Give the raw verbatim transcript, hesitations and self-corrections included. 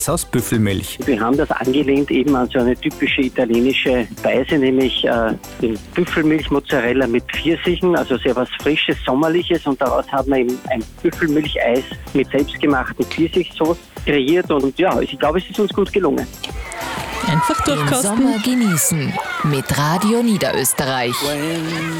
aus Büffelmilch. Wir haben das angelehnt eben an so eine typische italienische Speise, nämlich äh, den Büffelmilch-Mozzarella mit Pfirsichen, also sehr was Frisches, Sommerliches, und daraus haben wir eben ein Büffelmilcheis mit selbstgemachten Pfirsichsoße kreiert und ja, ich glaube, es ist uns gut gelungen. Einfach Den durchkosten. Sommer genießen mit Radio Niederösterreich.